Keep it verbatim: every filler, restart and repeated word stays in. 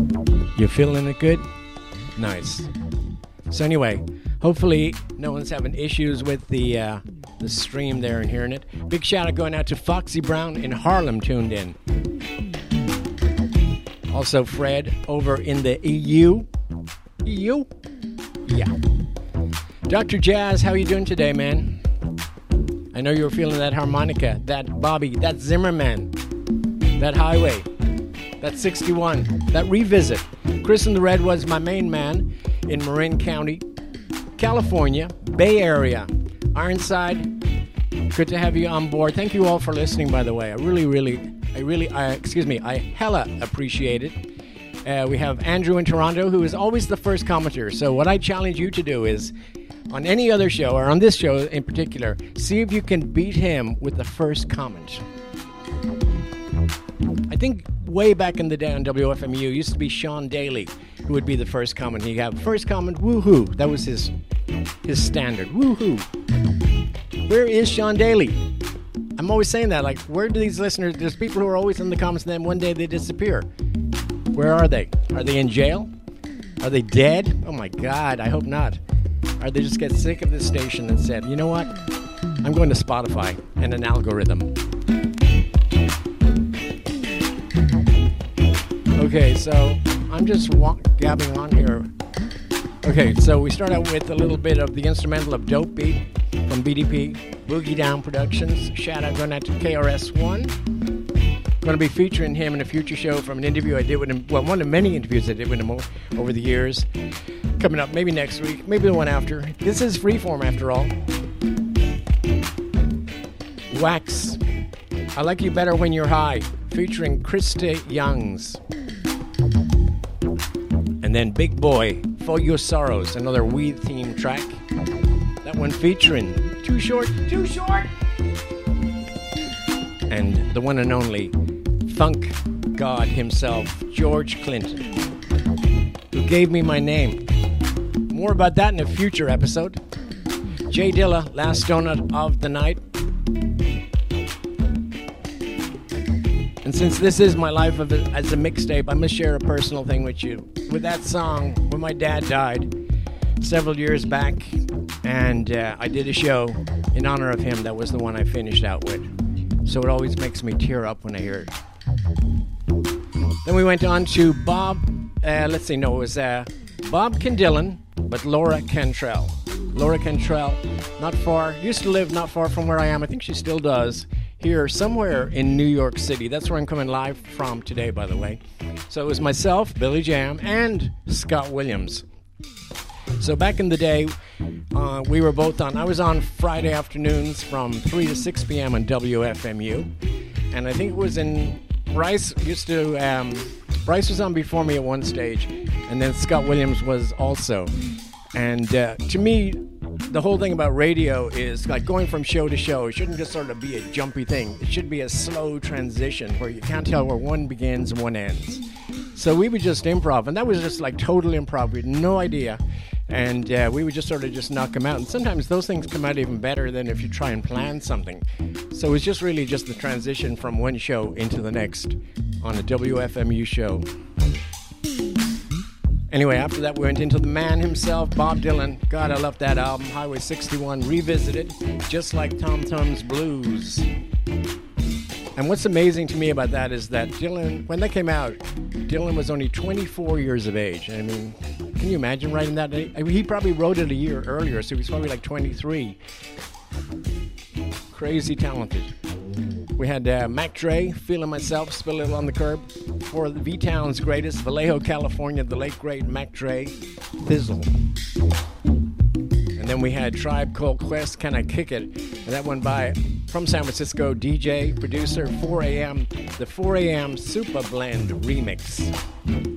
You feeling it good? Nice. So anyway, hopefully no one's having issues with the uh, the stream there and hearing it. Big shout out going out to Foxy Brown in Harlem tuned in. Also Fred over in the E U. E U? Yeah. Doctor Jazz, how you doing today, man? I know you were feeling that harmonica, that Bobby, that Zimmerman, that highway, that sixty-one, that revisit. Chris in the Red was my main man in Marin County, California, Bay Area, Ironside. Good to have you on board. Thank you all for listening, by the way. I really, really, I really, I, excuse me, I hella appreciate it. Uh, we have Andrew in Toronto, who is always the first commenter. So what I challenge you to do is, on any other show, or on this show in particular, see if you can beat him with the first comment. I think way back in the day on W F M U, it used to be Sean Daly who would be the first comment. He'd have first comment, woohoo. That was his his standard, woohoo. Where is Sean Daly? I'm always saying that, like, where do these listeners, there's people who are always in the comments and then one day they disappear. Where are they? Are they in jail? Are they dead? Oh my God, I hope not. Or they just get sick of this station and said, you know what? I'm going to Spotify and an algorithm. Okay, so I'm just walk, gabbing on here. Okay, so we start out with a little bit of the instrumental of Dope Beat from B D P, Boogie Down Productions. Shout out going out to K R S One. Going to be featuring him in a future show from an interview I did with him. Well, one of many interviews I did with him over the years. Coming up maybe next week, maybe the one after. This is Freeform after all. Wax, I Like You Better When You're High, featuring Krista Youngs. And then Big Boy, For Your Sorrows, another Weed theme track. That one featuring Too Short, Too Short! And the one and only funk god himself, George Clinton, who gave me my name. More about that in a future episode. Jay Dilla, Last Donut of the Night. And since this is my life of a, as a mixtape, I'm going to share a personal thing with you. With that song, when my dad died several years back, and uh, I did a show in honor of him, that was the one I finished out with. So it always makes me tear up when I hear it. Then we went on to Bob, uh, let's see, no, it was uh, Bob Kendillan, but Laura Cantrell. Laura Cantrell, not far, used to live not far from where I am. I think she still does. Here, somewhere in New York City. That's where I'm coming live from today, by the way. So it was myself, Billy Jam, and Scott Williams. So back in the day, uh, we were both on, I was on Friday afternoons from three to six p.m. on W F M U. And I think it was in, Bryce used to, um, Bryce was on before me at one stage, and then Scott Williams was also. And uh, to me, the whole thing about radio is like going from show to show. It shouldn't just sort of be a jumpy thing. It should be a slow transition where you can't tell where one begins and one ends. So we would just improv, and that was just like total improv. We had no idea. And uh, we would just sort of just knock them out. And sometimes those things come out even better than if you try and plan something. So it's just really just the transition from one show into the next on a W F M U show. Anyway, after that, we went into the man himself, Bob Dylan. God, I love that album, Highway sixty-one, revisited, just like Tom Tom's Blues. And what's amazing to me about that is that Dylan, when that came out, Dylan was only twenty-four years of age. I mean, can you imagine writing that? I mean, he probably wrote it a year earlier, so he's probably like twenty-three. Crazy talented. We had uh, Mac Dre, Feeling Myself, Spill It on the Curb. For the V-Town's greatest, Vallejo, California, the late great Mac Dre, Thizzle. And then we had Tribe Called Quest, Can I Kick It? And that one by, from San Francisco, D J, producer, four a.m., the four a.m. Super Blend remix.